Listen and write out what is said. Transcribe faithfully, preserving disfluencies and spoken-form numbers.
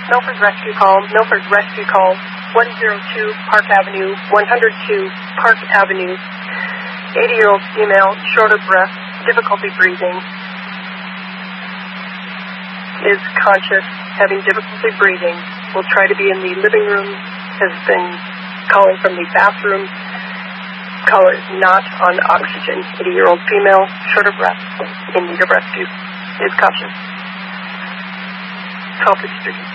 Milford Rescue Call, Milford Rescue Call, one oh two Park Avenue, one oh two Park Avenue. eighty-year-old female, short of breath, difficulty breathing, is conscious, having difficulty breathing, will try to be in the living room, has been calling from the bathroom. Caller is not on oxygen. eighty-year-old female, short of breath, in need of rescue, is conscious. twelve fifty-three.